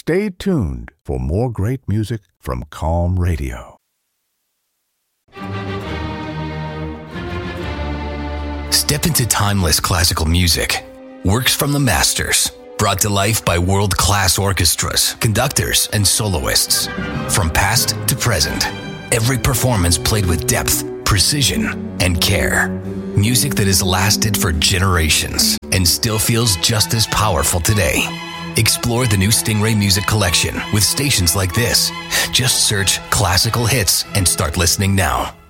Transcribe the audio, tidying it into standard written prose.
Stay tuned for more great music from Calm Radio. Step into timeless classical music. Works from the masters, brought to life by world-class orchestras, conductors, and soloists. From past to present, every performance played with depth, precision, and care. Music that has lasted for generations and still feels just as powerful today. Explore the new Stingray Music Collection with stations like this. Just search classical hits and start listening now.